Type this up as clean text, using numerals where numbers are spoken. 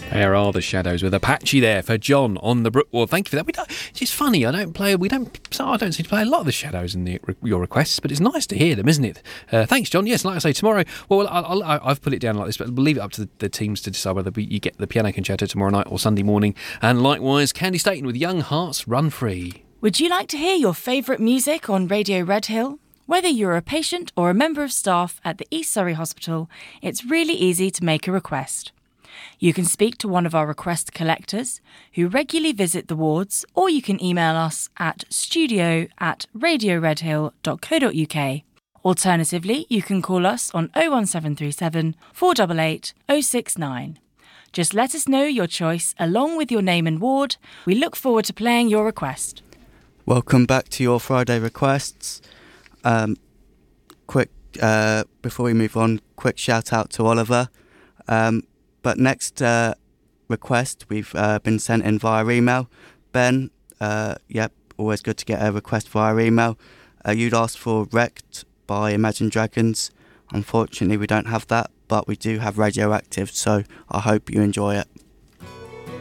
There are the Shadows with Apache there for John on the Brookward. Thank you for that. It's just funny. I don't seem to play a lot of the Shadows in your requests, but it's nice to hear them, isn't it? Thanks, John. Yes, like I say, tomorrow. Well, I've put it down like this, but we'll leave it up to the teams to decide whether you get the Piano Concerto tomorrow night or Sunday morning. And likewise, Candy Staten with Young Hearts Run Free. Would you like to hear your favourite music on Radio Red Hill? Whether you're a patient or a member of staff at the East Surrey Hospital, it's really easy to make a request. You can speak to one of our request collectors who regularly visit the wards, or you can email us at studio@radioredhill.co.uk. Alternatively, you can call us on 01737 488 069. Just let us know your choice along with your name and ward. We look forward to playing your request. Welcome back to your Friday requests. Before we move on, quick shout out to Oliver. But next request we've been sent in via email. Ben, always good to get a request via email. You'd asked for Wrecked by Imagine Dragons. Unfortunately, we don't have that, but we do have Radioactive, so I hope you enjoy it.